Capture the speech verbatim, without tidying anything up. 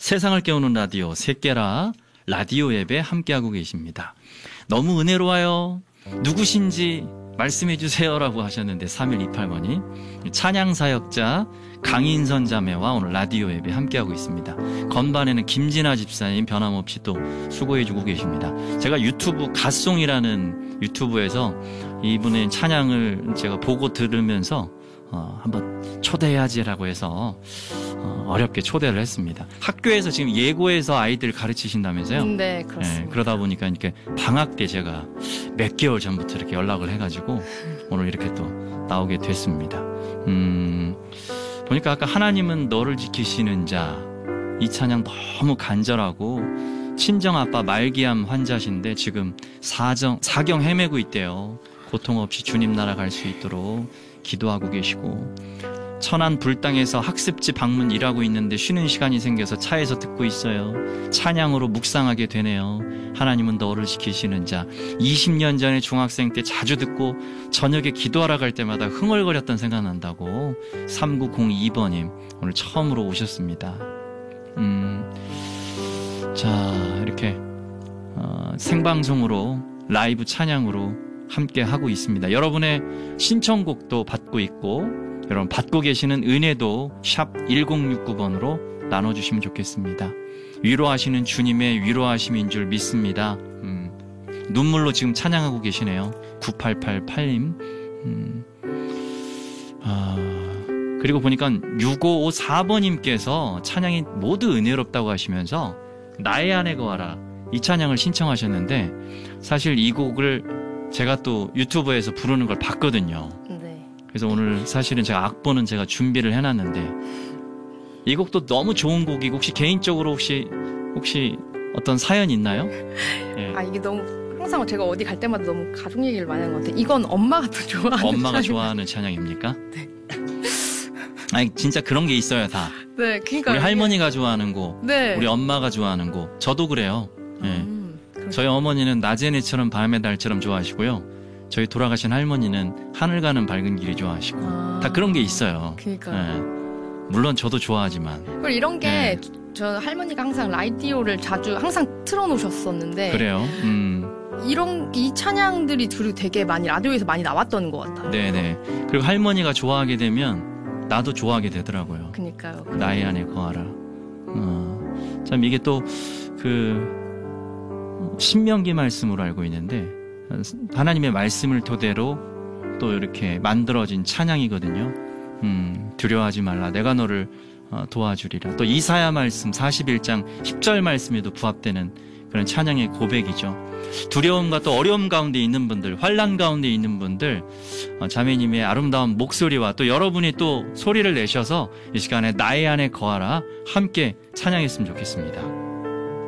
세상을 깨우는 라디오 새깨라 라디오 앱에 함께하고 계십니다. 너무 은혜로워요. 누구신지 말씀해 주세요라고 하셨는데 삼일이팔 번이 찬양사역자 강인선 자매와 오늘 라디오 앱에 함께하고 있습니다. 건반에는 김진아 집사님 변함없이 또 수고해주고 계십니다. 제가 유튜브 갓송이라는 유튜브에서 이분의 찬양을 제가 보고 들으면서 어, 한번 초대해야지라고 해서 어, 어렵게 초대를 했습니다. 학교에서 지금 예고해서 아이들 가르치신다면서요? 네, 그렇습니다. 네, 그러다 보니까 이렇게 방학 때 제가 몇 개월 전부터 이렇게 연락을 해가지고 오늘 이렇게 또 나오게 됐습니다. 음, 보니까 아까 하나님은 너를 지키시는 자, 이 찬양 너무 간절하고 친정 아빠 말기암 환자신데 지금 사정, 사경 헤매고 있대요. 고통 없이 주님 나라 갈 수 있도록 기도하고 계시고, 천안 불당에서 학습지 방문 일하고 있는데 쉬는 시간이 생겨서 차에서 듣고 있어요. 찬양으로 묵상하게 되네요. 하나님은 너를 지키시는 자. 이십 년 전에 중학생 때 자주 듣고 저녁에 기도하러 갈 때마다 흥얼거렸던 생각난다고 삼구공이 번님 오늘 처음으로 오셨습니다. 음, 자, 이렇게 어, 생방송으로 라이브 찬양으로 함께 하고 있습니다. 여러분의 신청곡도 받고 있고, 여러분 받고 계시는 은혜도 샵 일공육구 번으로 나눠주시면 좋겠습니다. 위로하시는 주님의 위로하심인 줄 믿습니다. 음, 눈물로 지금 찬양하고 계시네요. 구팔팔팔 님. 음, 아, 그리고 보니까 육오오사 번님께서 찬양이 모두 은혜롭다고 하시면서 나의 안에 거하라 이 찬양을 신청하셨는데, 사실 이 곡을 제가 또 유튜브에서 부르는 걸 봤거든요. 네. 그래서 오늘 사실은 제가 악보는 제가 준비를 해놨는데, 이 곡도 너무 좋은 곡이고, 혹시 개인적으로 혹시 혹시 어떤 사연 있나요? 예. 아, 이게 너무 항상 제가 어디 갈 때마다 너무 가족 얘기를 많이 하는 것 같아요. 이건 엄마가 더 좋아하는 엄마가 찬양. 좋아하는 찬양입니까? 네. 아니 진짜 그런 게 있어요 다. 네, 그러니까 우리 할머니가 좋아하는 곡, 네. 우리 엄마가 좋아하는 곡, 저도 그래요. 예. 음. 저희 어머니는 낮의 내처럼 밤의 달처럼 좋아하시고요. 저희 돌아가신 할머니는 하늘 가는 밝은 길이 좋아하시고, 아, 다 그런 게 있어요. 그러니까요. 예. 물론 저도 좋아하지만. 그리고 이런 게 저 네. 할머니가 항상 라디오를 자주 항상 틀어놓으셨었는데, 그래요. 음. 이런 이 찬양들이 그리고 되게 많이 라디오에서 많이 나왔던 것 같아요. 네네. 그리고 할머니가 좋아하게 되면 나도 좋아하게 되더라고요. 그러니까요. 나의 안에 거하라. 어. 참 이게 또 그 신명기 말씀으로 알고 있는데, 하나님의 말씀을 토대로 또 이렇게 만들어진 찬양이거든요. 음, 두려워하지 말라. 내가 너를 도와주리라. 또 이사야 말씀 사십일 장 십 절 말씀에도 부합되는 그런 찬양의 고백이죠. 두려움과 또 어려움 가운데 있는 분들, 환난 가운데 있는 분들, 자매님의 아름다운 목소리와 또 여러분이 또 소리를 내셔서 이 시간에 나의 안에 거하라 함께 찬양했으면 좋겠습니다.